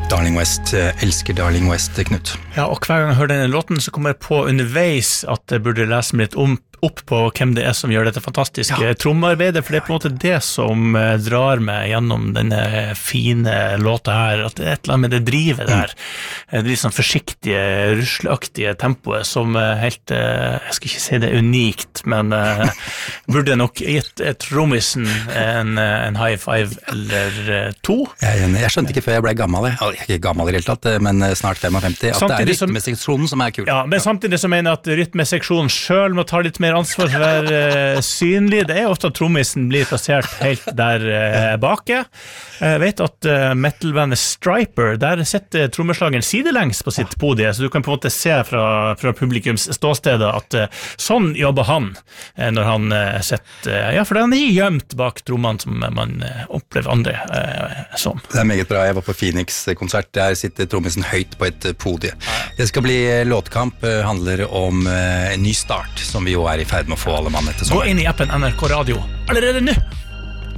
Darling West, elsker Darling West, Knut. Ja, og hver gang jeg hører denne låten, så kommer jeg på underveis at jeg burde lese meg litt opp på hvem det som gjør dette fantastiske trommearbeidet, for det på en måte det som drar meg gjennom denne fine låta her, at det et eller annet med det drivet der, det litt sånn forsiktige, rusleaktige tempoet som helt, jeg skal ikke si det unikt, men burde nok gitt trommisen en high five eller to. Jeg skjønte ikke før jeg ble gammel, jeg er ikke gammel i det hele tatt, men snart 55, at samtidig det rytmeseksjonen som kul. Ja, men samtidig så mener jeg at rytmeseksjonen selv må ta litt mer ansvar for å være synlig. Det ofte at trommisen blir plassert helt der bake. Jeg vet at metalbandet Striper, der sitter trommeslageren sidelengs på sitt podie, så du kan på en måte se fra publikums ståstedet at sånn jobber han når han sitter, for han gjemt bak trommene som man opplever andre som. Det meget bra, jeg var på Phoenix-konsert, der sitter trommisen høyt på et podie. Det skal bli låtkamp, handler om en ny start, som vi jo i ferd med å få alle mann etter sommeren. Gå inn i appen NRK Radio allerede nå!